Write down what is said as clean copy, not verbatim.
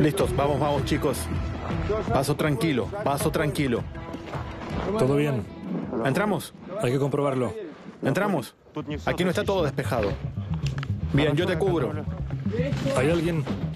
Listos, vamos, vamos, chicos. Paso tranquilo, paso tranquilo. Todo bien. ¿Entramos? Hay que comprobarlo. ¿Entramos? Aquí no está todo despejado. Bien, yo te cubro. ¿Hay alguien?